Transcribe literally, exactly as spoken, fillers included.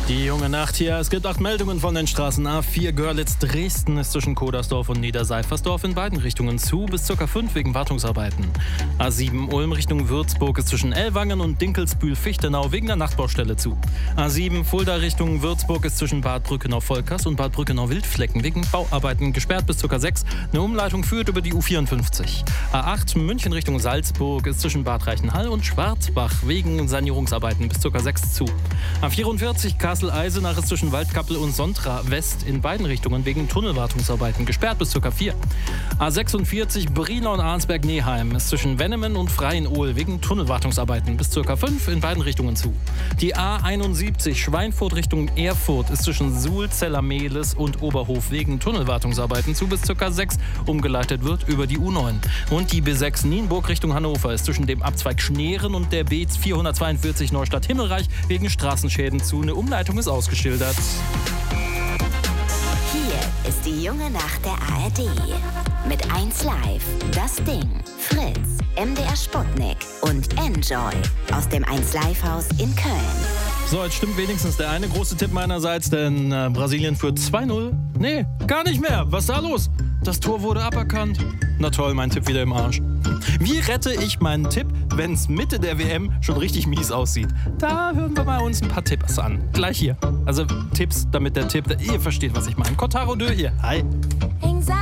Die junge Nacht hier. Es gibt acht Meldungen von den Straßen. A vier Görlitz-Dresden ist zwischen Kodersdorf und Niederseifersdorf in beiden Richtungen zu, bis ca. fünf wegen Wartungsarbeiten. A sieben Ulm Richtung Würzburg ist zwischen Ellwangen und Dinkelsbühl-Fichtenau wegen der Nachtbaustelle zu. A sieben Fulda Richtung Würzburg ist zwischen Bad Brückenau-Volkers und Bad Brückenau-Wildflecken wegen Bauarbeiten gesperrt bis ca. sechs. Eine Umleitung führt über die U vierundfünfzig. A acht München Richtung Salzburg ist zwischen Bad Reichenhall und Schwarzbach wegen Sanierungsarbeiten bis ca. sechs zu. A vierundvierzig Kassel-Eisenach ist zwischen Waldkappel und Sontra West in beiden Richtungen wegen Tunnelwartungsarbeiten gesperrt bis ca. vier. A sechsundvierzig Brilon Arnsberg-Neheim ist zwischen Wennemen und Freienohl wegen Tunnelwartungsarbeiten bis ca. fünf in beiden Richtungen zu. Die A einundsiebzig Schweinfurt Richtung Erfurt ist zwischen Suhl, Zellermehles und Oberhof wegen Tunnelwartungsarbeiten zu bis ca. sechs. Umgeleitet wird über die U neun. Und die B sechs Nienburg Richtung Hannover ist zwischen dem Abzweig Schneeren und der B vierhundertzweiundvierzig Neustadt-Himmelreich wegen Straßenschäden zu. Eine Umleitung ist ausgeschildert. Hier ist die junge Nacht der A R D. Mit eins Live, Das Ding, Fritz, M D R Sputnik und Enjoy aus dem eins Live Haus in Köln. So, jetzt stimmt wenigstens der eine große Tipp meinerseits, denn äh, Brasilien führt zwei null. Nee, gar nicht mehr. Was ist da los? Das Tor wurde aberkannt. Na toll, mein Tipp wieder im Arsch. Wie rette ich meinen Tipp, wenn es Mitte der W M schon richtig mies aussieht? Da hören wir mal uns ein paar Tipps an. Gleich hier. Also Tipps, damit der Tipp, ihr versteht, was ich meine. Kotaro Dö hier. Hi. Anxiety.